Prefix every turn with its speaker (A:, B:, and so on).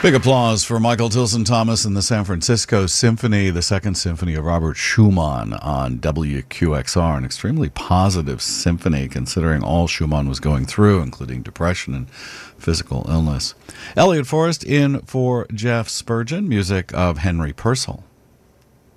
A: Big applause for Michael Tilson Thomas and the San Francisco Symphony, the Second Symphony of Robert Schumann on WQXR. An extremely positive symphony considering all Schumann was going through, including depression and physical illness. Elliot Forrest in for Jeff Spurgeon, music of Henry Purcell.